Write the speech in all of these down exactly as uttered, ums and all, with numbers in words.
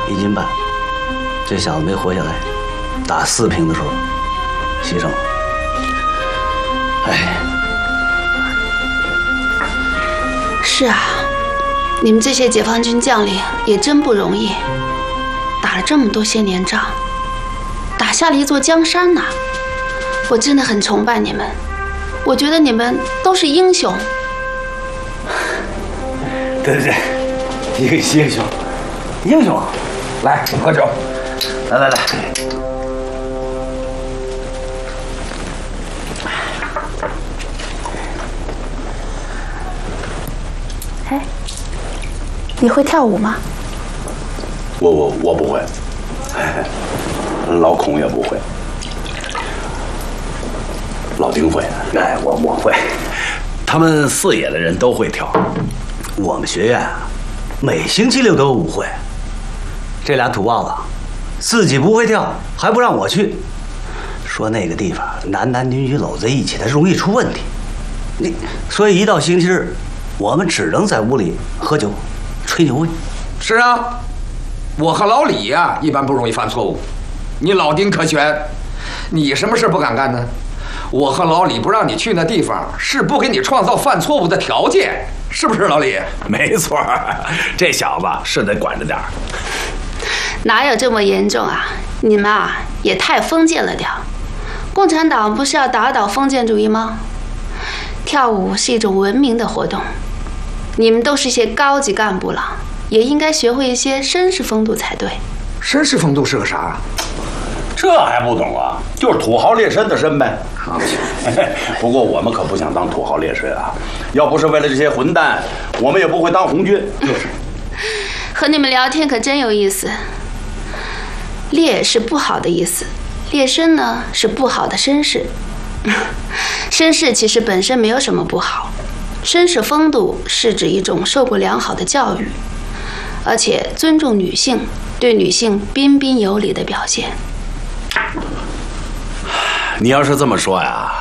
一斤半。这小子没活下来，打四平的时候牺牲了。哎， 是啊，你们这些解放军将领也真不容易，打了这么多些年仗，打下了一座江山呐！我真的很崇拜你们，我觉得你们都是英雄。 对对对，英英雄，英雄，来喝酒，来来来。 哎，你会跳舞吗？ 我我我不会，老孔也不会，老丁会。 哎，我我会。 他们四野的人都会跳。 我们学院啊，每星期六都有舞会。这俩土包子自己不会跳，还不让我去，说那个地方男男女女搂在一起，它容易出问题。你所以一到星期日，我们只能在屋里喝酒、吹牛味。 是啊，我和老李呀、啊，一般不容易犯错误。你老丁可全，你什么事不敢干呢？我和老李不让你去那地方，是不给你创造犯错误的条件，是不是老李？ 没错，这小子是得管着点儿。 哪有这么严重啊？你们啊也太封建了点儿。共产党不是要打倒封建主义吗？跳舞是一种文明的活动，你们都是些高级干部了，也应该学会一些绅士风度才对。 绅士风度是个啥？ 这还不懂啊？就是土豪劣绅的绅呗。不过我们可不想当土豪劣绅啊！要不是为了这些混蛋，我们也不会当红军。 和你们聊天可真有意思。劣是不好的意思，劣绅呢是不好的绅士。绅士其实本身没有什么不好，绅士风度是指一种受过良好的教育，而且尊重女性，对女性彬彬有礼的表现。 你要是这么说呀，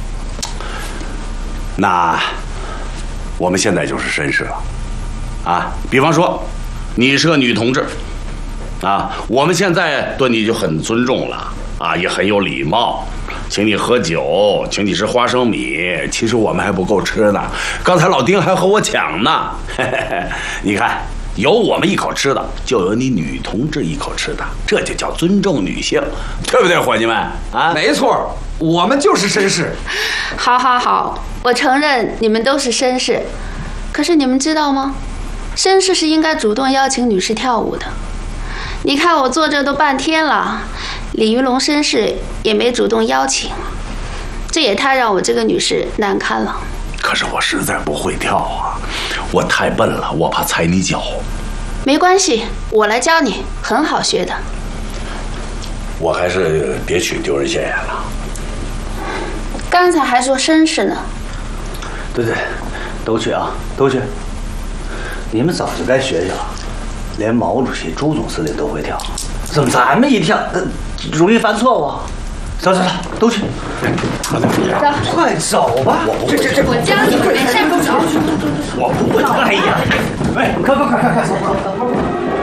那我们现在就是绅士了，啊，比方说，你是个女同志，啊，我们现在对你就很尊重了，啊，也很有礼貌，请你喝酒，请你吃花生米，其实我们还不够吃呢，刚才老丁还和我抢呢，嘿嘿嘿，你看。有我们一口吃的，就有你女同志一口吃的，这就叫尊重女性，对不对，伙计们？啊， 没错，我们就是绅士。 好，好，好，我承认你们都是绅士，可是你们知道吗？绅士是应该主动邀请女士跳舞的。你看我坐这都半天了，李云龙绅士也没主动邀请，这也太让我这个女士难堪了。 可是我实在不会跳啊，我太笨了，我怕踩你脚。 没关系，我来教你，很好学的。 我还是别去，丢人现眼了。 刚才还说绅士呢。 对对，都去啊，都去。你们早就该学学了，连毛主席、朱总司令都会跳，怎么咱们一跳，呃，容易犯错误？走走走，都去。 走， 快走吧！ 我不会，这这我教你，没事不走。 我不会。哎呀，哎，快快快快快，走走走。